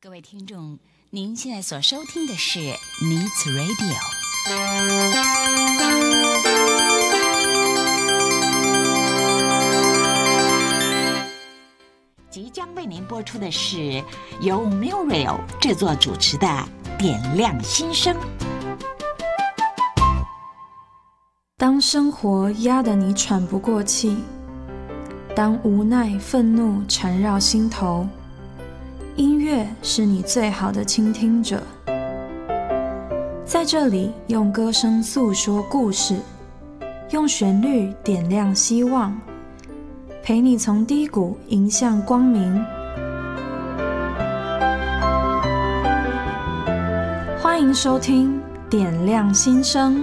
各位听众，您现在所收听的是 Needs Radio。即将为您播出的是由 Muriel 制作主持的《点亮心声》。 当生活压得你喘不过气，当无奈、愤怒缠绕心头，音乐是你最好的倾听者。在这里，用歌声诉说故事，用旋律点亮希望，陪你从低谷迎向光明。欢迎收听《点亮心声》。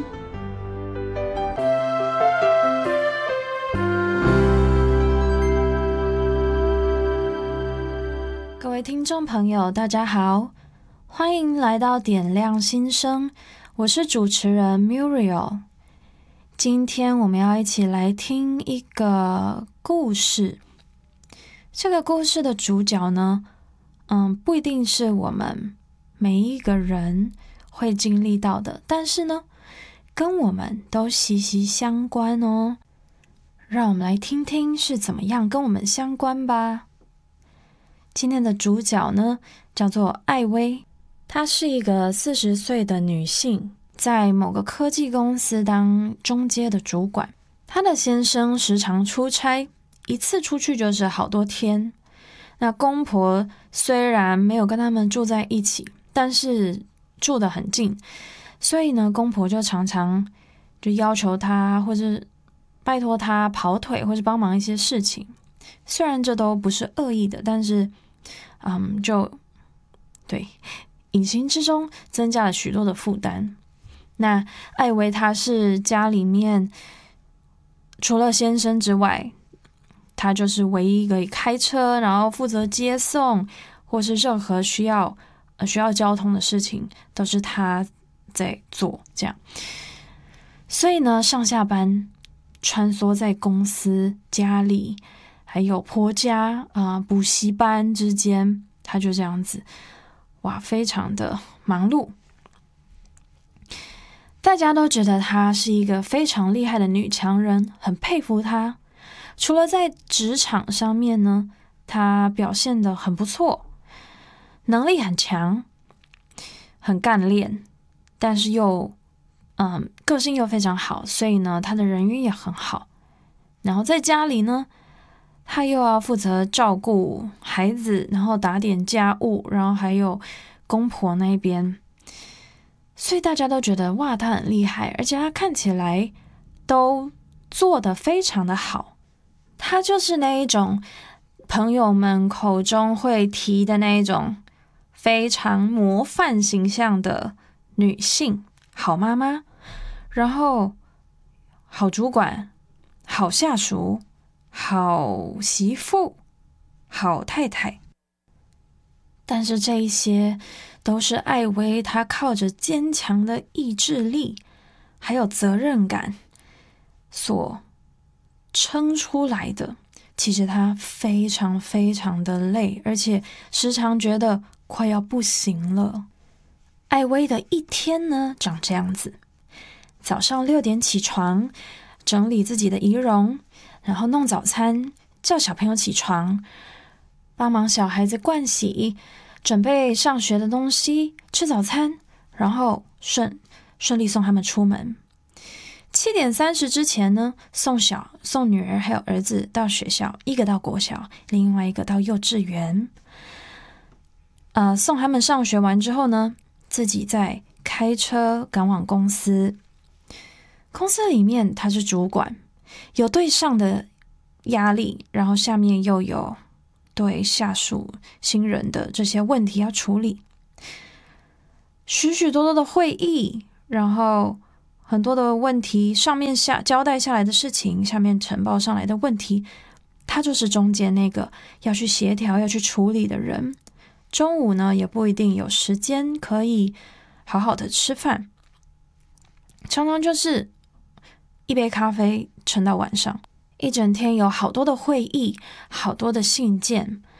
各位听众朋友，大家好，欢迎来到点亮心声，我是主持人 Muriel。今天我们要一起来听一个故事。这个故事的主角呢，不一定是我们每一个人会经历到的，但是呢，跟我们都息息相关哦。让我们来听听是怎么样跟我们相关吧。今天的主角呢，叫做艾薇，她是一个40岁的女性，在某个科技公司当中阶的主管。她的先生时常出差，一次出去就是好多天。那公婆虽然没有跟他们住在一起，但是住得很近，所以呢，公婆就常常就要求她，或是拜托她跑腿，或是帮忙一些事情。虽然这都不是恶意的，但是就对，隐形之中增加了许多的负担。那艾薇她是家里面除了先生之外，她就是唯一一个开车，然后负责接送，或是任何需要交通的事情都是她在做，这样。所以呢，上下班穿梭在公司、家里还有婆家补习班之间，她就这样子，哇，非常的忙碌。大家都觉得她是一个非常厉害的女强人，很佩服她。除了在职场上面呢，她表现得很不错，能力很强，很干练，但是又个性又非常好，所以呢，她的人缘也很好。然后在家里呢，她又要负责照顾孩子，然后打点家务，然后还有公婆那边，所以大家都觉得哇，她很厉害，而且她看起来都做得非常的好。她就是那一种朋友们口中会提的那一种非常模范形象的女性，好妈妈，然后好主管，好下属，好媳妇，好太太。但是这一些都是艾薇她靠着坚强的意志力还有责任感所撑出来的。其实她非常非常的累，而且时常觉得快要不行了。艾薇的一天呢长这样子：早上6点起床，整理自己的仪容，然后弄早餐，叫小朋友起床，帮忙小孩子盥洗，准备上学的东西，吃早餐，然后顺利送他们出门。7点30之前呢，送女儿还有儿子到学校，一个到国小，另外一个到幼稚园。送他们上学完之后呢，自己再开车赶往公司。公司里面他是主管，有对上的压力，然后下面又有对下属新人的这些问题要处理，许许多多的会议，然后很多的问题，上面交代下来的事情，下面呈报上来的问题，他就是中间那个要去协调要去处理的人。中午呢也不一定有时间可以好好的吃饭，常常就是一杯咖啡撑到晚上，一整天有好多的会议，好多的信件，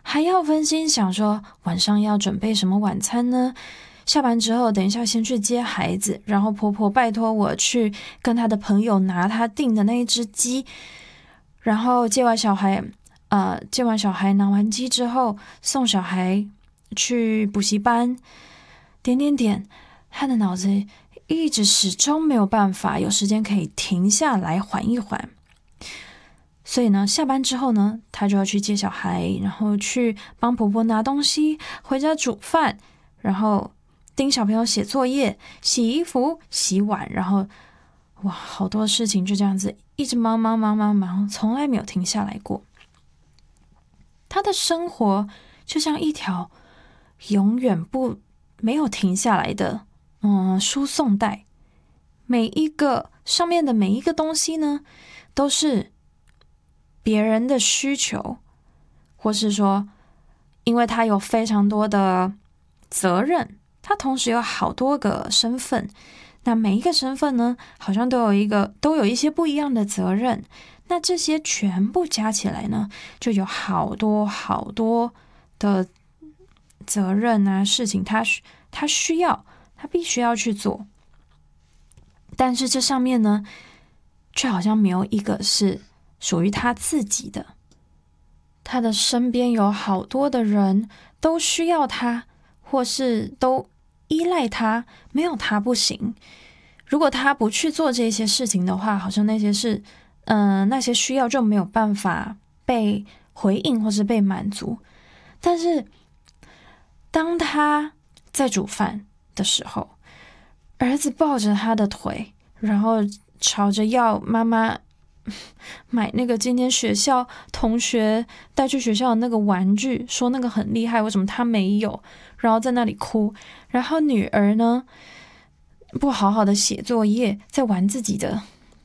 还要分心想说晚上要准备什么晚餐呢？下班之后等一下先去接孩子，然后婆婆拜托我去跟她的朋友拿她订的那一只鸡，然后接完小孩拿完鸡之后送小孩去补习班，点，她的脑子一直始终没有办法有时间可以停下来缓一缓。所以呢，下班之后呢，她就要去接小孩，然后去帮婆婆拿东西，回家煮饭，然后盯小朋友写作业、洗衣服、洗碗，然后哇，好多事情就这样子一直忙，从来没有停下来过。她的生活就像一条永远没有停下来的输送带，上面的每一个东西呢，都是别人的需求，或是说，因为他有非常多的责任，他同时有好多个身份，那每一个身份呢，好像都有一些不一样的责任，那这些全部加起来呢，就有好多的责任啊，事情他必须要去做，但是这上面呢，却好像没有一个是属于他自己的。他的身边有好多的人都需要他，或是都依赖他，没有他不行。如果他不去做这些事情的话，好像那些需要就没有办法被回应或是被满足。但是当他在煮饭的时候，儿子抱着他的腿，然后吵着要妈妈买那个今天学校同学带去学校的那个玩具，说那个很厉害，为什么他没有，然后在那里哭。然后女儿呢，不好好的写作业，在玩自己的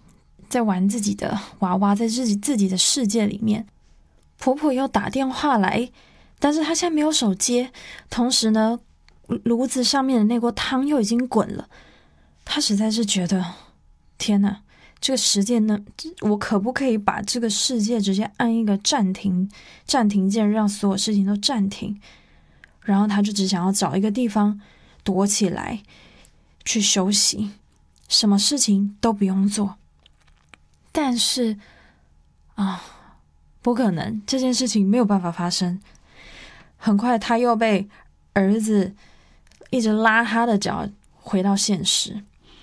娃娃，在自己的世界里面。婆婆又打电话来，但是她现在没有手接，同时呢，炉子上面的那锅汤又已经滚了。她实在是觉得，天哪，这个世界呢，我可不可以把这个世界直接按一个暂停键，让所有事情都暂停？然后她就只想要找一个地方躲起来，去休息，什么事情都不用做。但是不可能，这件事情没有办法发生。很快他又被儿子一直拉他的脚回到现实。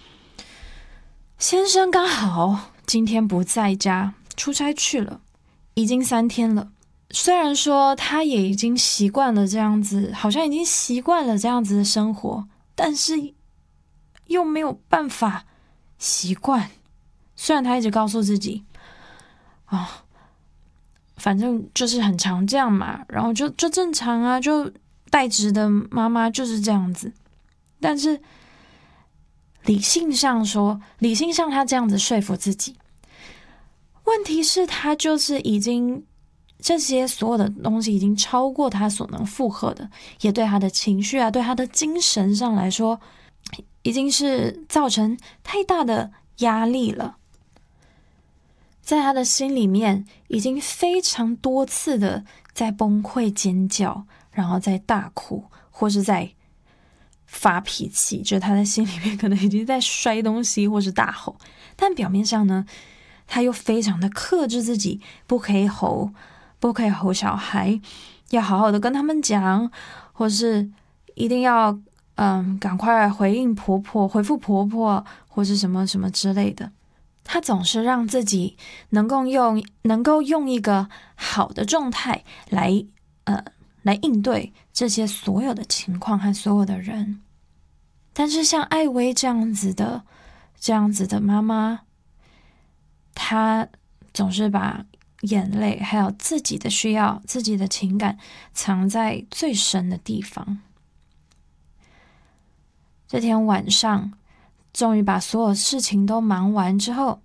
先生刚好今天不在家，出差去了，已经3天了。虽然说他也已经习惯了这样子，好像已经习惯了这样子的生活，但是又没有办法习惯。虽然他一直告诉自己反正就是很常这样嘛，然后就正常啊，就带职的妈妈就是这样子。但是理性上他这样子说服自己，问题是他就是已经这些所有的东西已经超过他所能负荷的，也对他的情绪啊，对他的精神上来说，已经是造成太大的压力了。在他的心里面已经非常多次的在崩溃尖叫，然后在大哭，或是在发脾气，就是他在心里面可能已经在摔东西或是大吼，但表面上呢，他又非常的克制自己，不可以吼小孩，要好好的跟他们讲，或是一定要赶快回复婆婆，或是什么什么之类的。他总是让自己能够用一个好的状态来应对这些所有的情况和所有的人。但是像艾薇这样子的妈妈，她总是把眼泪还有自己的需要、自己的情感藏在最深的地方。这天晚上终于把所有事情都忙完之后，